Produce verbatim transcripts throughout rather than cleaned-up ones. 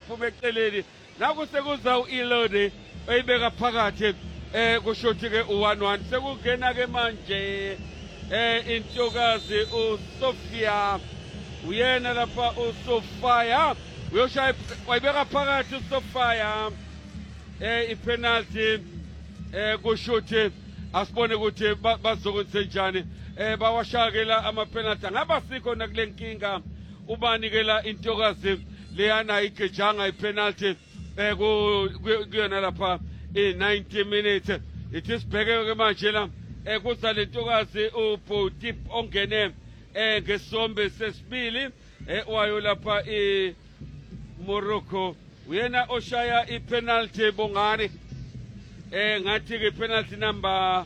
aphuma eceleni naku sekuza uIlodi oyibeka phakathi eh kushuthi ke u one one sekungena ke manje eh intokazi uSophia uyena lapha uSophia uyoshaya wayibeka phakathi uSophia eh ipenalty eh kushuthi asibone ukuthi bazokwenza njani eh bawashakela ama penalty ngabasikho nakulenkinga ubanikela intokazi leyana igejanga ipenalty eh kuyona lapha e ninety minutes ithi sibheke ke manje la eh kuzale intokazi uBotip ongene eh ngesombe sesibili eh wayo lapha e Morocco uyena oshaya ipenalty bongani eh ngathi ke penalty number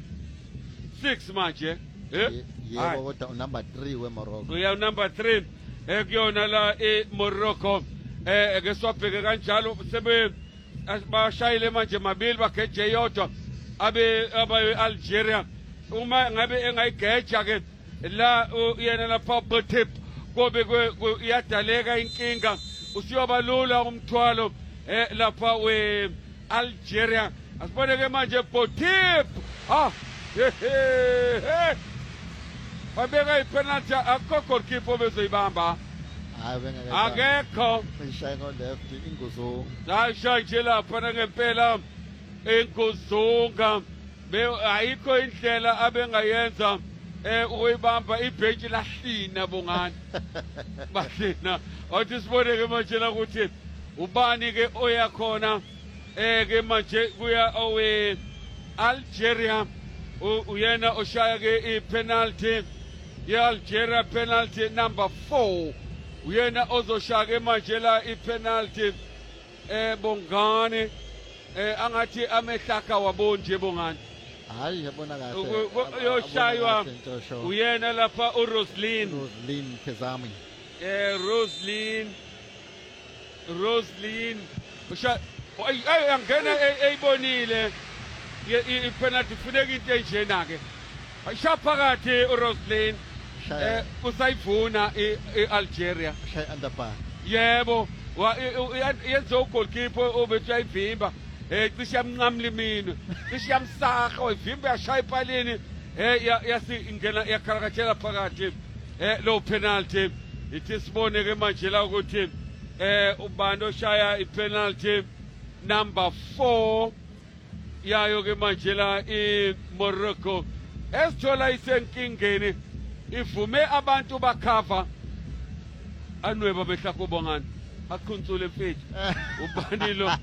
six manje eh yebo kodwa number three we Morocco uya number three eh kuyona la e Morocco eh ke swabheke kanjalo sebe bashayile manje mabili bageje yodwa abe abaye Algeria uma ngabe engayigeja ke la uyena lapha Botip kobe iyadaleka inkinga usiyobalula umthwalo eh lapha we Algeria asibone ke manje Botip ah he he babeka ipenalty akho goalkeeper bezoyibamba hayi bengeke akekho ishaya ngo left inguzunga la nje lapha ngempela enguzunga be ayikho indlela abengayenza eh ukuyibamba ibhenji lahlina bongani bahlina athi sibone ke manje la ukuthi ubani ke oyakhona eh ke manje kuya owe Algeria uyena oshaya ke ipenalty ye Algeria penalty number four uyena ozoshaya ke manje la ipenalty eh bongani eh angathi amehlaka wabonje bongani hayi yabona kahle yoshaywa uyena lapha uRoslyn Roslyn Kezami eh Roslyn Roslyn usha ay angena eyibonile ipenalty funeka into enjena ke ayisha phakathi uRoslyn eh usayivuna eAlgeria shay underbar yebo yenza ugoalkeeper obethu ayivimba eh cishe yamnqamla imino cishe yamsaha oyivimba yashaya ipalini eh yasi ingena yakharakhathela phakathi eh lo penalty ithi sibone ke manje la ukuthi eh ubando shaya ipenalty number four yayo ke manje la iMorocco esithola isenkingeni ivume abantu bakhava anweba behlako bongani akhuntsule mfethu ubani lo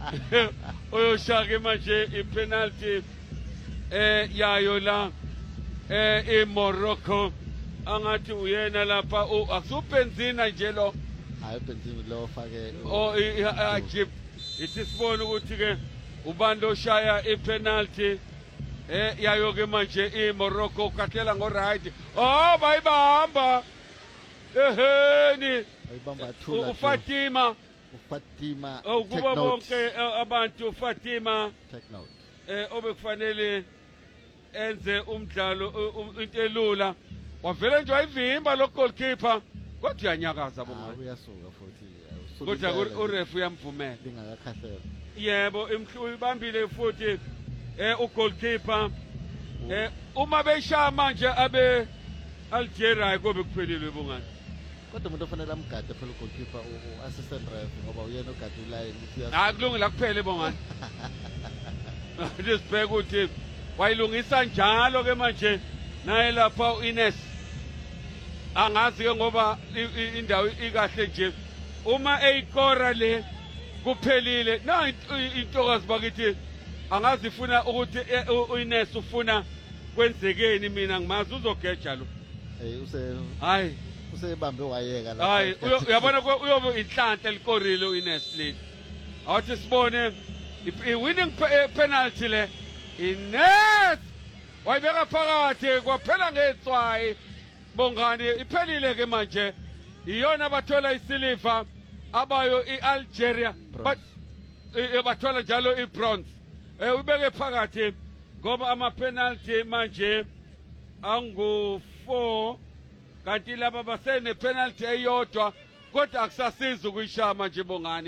oyoshaka manje ipenalty eh yayo la eh eMorocco angathi uyena lapha akusubenzina nje lo hayi benzini lo fake oh Egypt ithi sibone ukuthi ke ubani oshaya ipenalty eh yayo ke manje iMorocco kathela ngo right oh bayibamba eheni ayibamba thula uFatima uFatima oh kuba bonke abantu uFatima take note eh obekufanele enze umdlalo into elula wavela nje wayivimba lo goalkeeper kodwa uyanyakaza bonke uyasuka futhi kodwa urefu uyamvumela lingakakhahlela yebo imhluibambile futhi eh ugoalkeeper eh uma beshaya manje abe Algeria kobe kuphelile bongani kodwa umuntu ofanele amgade phela ugoalkeeper uassistant ref ngoba uyena ogade uline uthi hayi kulungile kuphele bongani lesibheka ukuthi wayilungisa njalo ke manje naye lapha uInes angazi ke ngoba indawo ikahle nje uma eyikora le kuphelile na intokazi bakithi angazi ifuna ukuthi uInes ufuna kwenzekeni mina ngimazi uzogeja lo eh use hayi usebambe wayeka la hayi uyabona uyobe inhlanhla likorile uInes le awuthi sibone i-winning penalty le Ines wayibeka phakathi kwaphela ngetswayi bongani iphelile ke manje iyona bathola isiliva abayo iAlgeria but bathola njalo ibronze eh ubeke phakathi ngoba ama penalty manje angu four kanti laba basene penalty eyodwa kodwa akusasiza ukuyishaya manje bongani.